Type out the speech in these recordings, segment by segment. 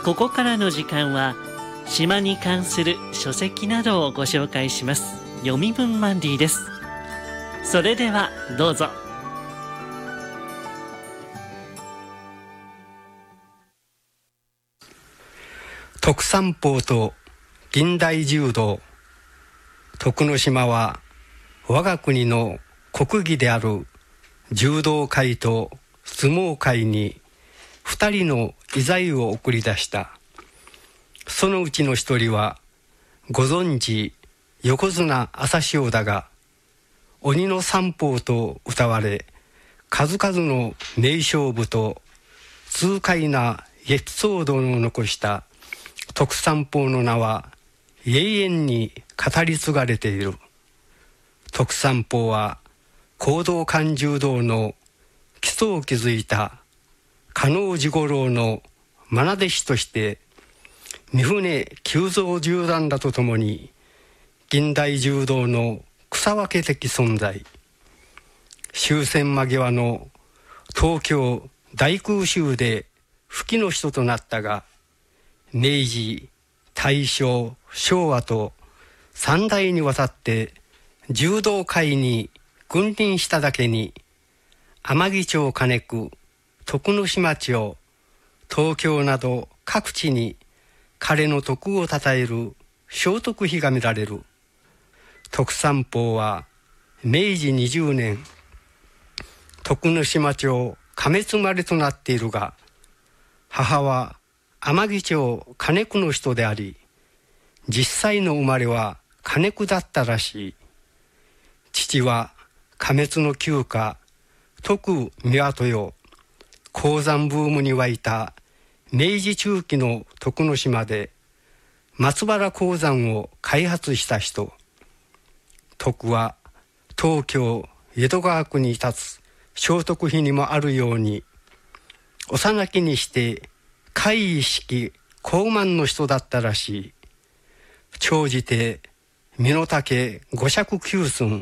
ここからの時間は島に関する書籍などをご紹介します。読み文マンディです。それではどうぞ。 徳山坊と近代柔道。徳之島は我が国の国技である柔道界と相撲界に2人の偉才を送り出した。そのうちの一人はご存知横綱朝潮だが、鬼の三宝と謳われ、数々の名勝負と痛快なエピソードを残した徳山坊の名は永遠に語り継がれている。徳山坊は講道館柔道の基礎を築いた加納治五郎の愛弟子として三船久蔵十段らとともに近代柔道の草分け的存在。終戦間際の東京大空襲で不帰の人となったが、明治、大正、昭和と3代にわたって柔道界に君臨しただけに、天城町金久、徳之島町、東京など各地に彼の徳をたたえる聖徳碑が見られる。徳山坊は明治20年、徳之島町亀津生まれとなっているが、母は天城町金久の人であり、実際の生まれは金久だったらしい。父は亀津の旧家徳三輪豊、鉱山ブームに沸いた明治中期の徳之島で松原鉱山を開発した人。徳は東京江戸川区に立つ聖徳碑にもあるように、幼きにして怪異識高慢の人だったらしい。長じて身の丈五尺九寸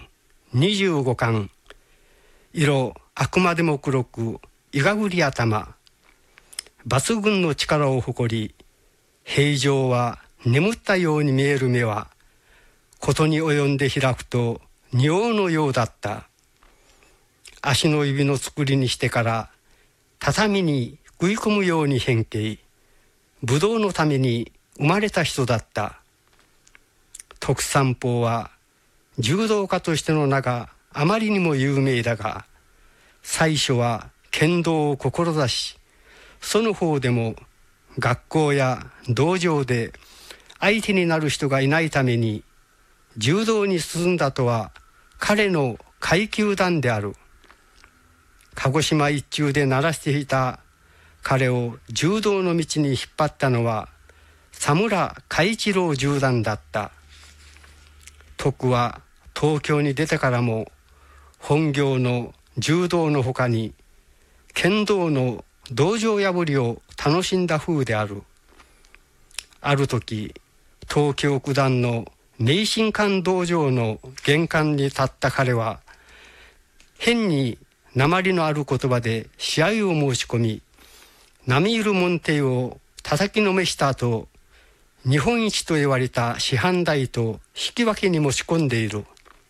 25貫、色あくまでも黒くいがぐり頭、抜群の力を誇り、平常は眠ったように見える目はことに及んで開くと仁王のようだった。足の指の作りにしてから畳に食い込むように変形、武道のために生まれた人だった。徳山坊は柔道家としての名があまりにも有名だが、最初は剣道を志し、その方でも学校や道場で相手になる人がいないために柔道に進んだとは彼の階級段である。鹿児島一中で習していた彼を柔道の道に引っ張ったのは佐村海一郎十段だった。徳は東京に出てからも本業の柔道のほかに剣道の道場破りを楽しんだ風である。ある時、東京九段の明神館道場の玄関に立った彼は、変に訛りのある言葉で試合を申し込み、並みいる門弟を叩きのめした後、日本一と言われた師範代と引き分けに持ち込んでいる。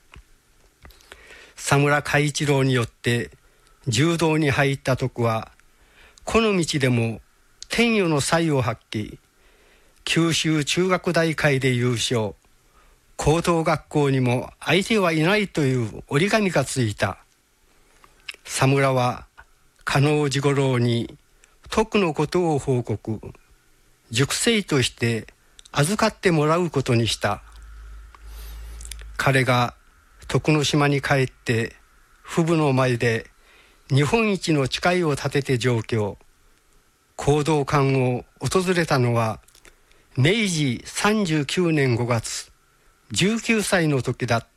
佐村海一郎によって柔道に入った徳は、この道でも天与の才を発揮、九州中学大会で優勝、高等学校にも相手はいないという折り紙がついた。佐村は加納治五郎に徳のことを報告、塾生として預かってもらうことにした。彼が徳之島に帰って父母の前で日本一の誓いを立てて上京、講道館を訪れたのは明治39年5月、19歳の時だった。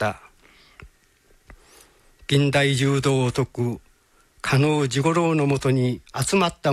近代柔道を説く加納治五郎のもとに集まった